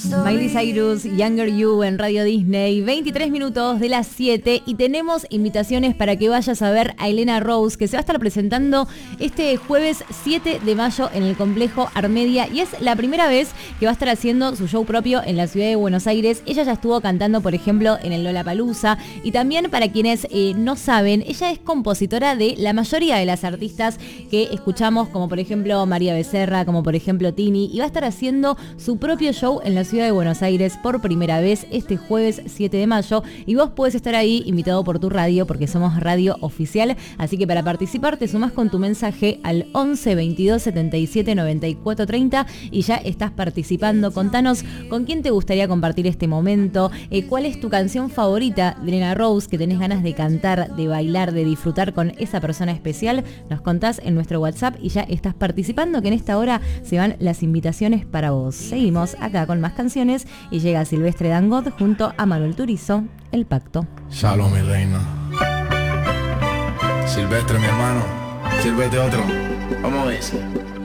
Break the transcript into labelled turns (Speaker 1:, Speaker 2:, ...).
Speaker 1: Miley Cyrus, Younger You en Radio Disney, 23 minutos de las 7 y tenemos invitaciones para que vayas a ver a Elena Rose, que se va a estar presentando este jueves 7 de mayo en el complejo Armedia y es la primera vez que va a estar haciendo su show propio en la ciudad de Buenos Aires. Ella ya estuvo cantando, por ejemplo, en el Lollapalooza y también, para quienes no saben, ella es compositora de la mayoría de las artistas que escuchamos, como por ejemplo María Becerra, como por ejemplo Tini, y va a estar haciendo su propio show en la ciudad de Buenos Aires por primera vez este jueves 7 de mayo y vos podés estar ahí invitado por tu radio porque somos radio oficial, así que para participar te sumás con tu mensaje al 11 22 77 94 30 y ya estás participando. Contanos con quién te gustaría compartir este momento, cuál es tu canción favorita de Elena Rose que tenés ganas de cantar, de bailar, de disfrutar con esa persona especial. Nos contás en nuestro WhatsApp y ya estás participando, que en esta hora se van las invitaciones para vos. Seguimos acá con más canciones y llega Silvestre Dangond junto a Manuel Turizo, El Pacto.
Speaker 2: Shalom, mi reina. Silvestre, mi hermano. Sírvete otro. Vamos a ver.